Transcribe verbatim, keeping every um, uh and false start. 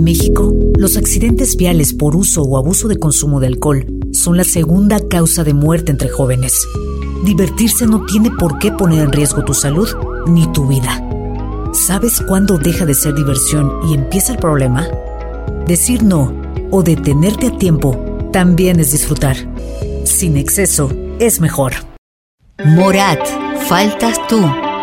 En México, los accidentes viales por uso o abuso de consumo de alcohol son la segunda causa de muerte entre jóvenes. Divertirse no tiene por qué poner en riesgo tu salud ni tu vida. ¿Sabes cuándo deja de ser diversión y empieza el problema? Decir no o detenerte a tiempo también es disfrutar. Sin exceso es mejor. Morat, faltas tú.